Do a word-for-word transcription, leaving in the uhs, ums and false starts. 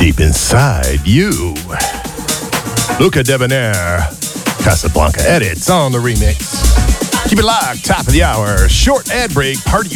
deep inside you. Luca Debonair, Casablanca edits on the remix. Keep it locked, top of the hour, short ad break, part